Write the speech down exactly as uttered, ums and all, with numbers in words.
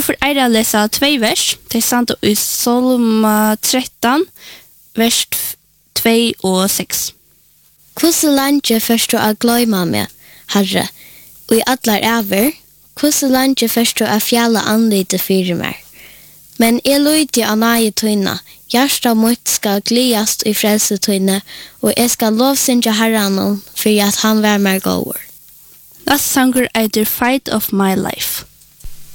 får eira lesa två vers. Det är sant i Psalm tretton, vers två och sex. Hvordan lenge først du å gløyma meg, Herre, og i atlar æver, hvordan lenge først du å fjalla anlite fyrir meg. Men jeg løyde av nage tøyna, hjärsta mot skal gliast i frelse tøyne, og jeg skal lovsynja Herren for at han vær mer gåer. Last sanger er The Fight of My Life.